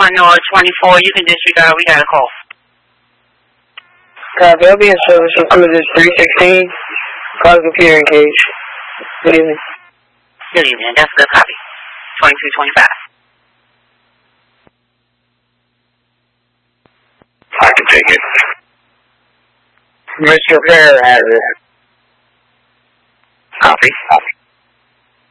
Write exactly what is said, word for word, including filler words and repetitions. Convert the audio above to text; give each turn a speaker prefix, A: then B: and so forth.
A: one North twenty-four. You can disregard. We got a call.
B: Copy. I'll be in service for cruises three sixteen. Call computer engaged. Good evening.
A: Good evening. That's the copy. twenty-two twenty-five.
C: I can take it.
B: Mister Fair has it.
C: Copy. Copy.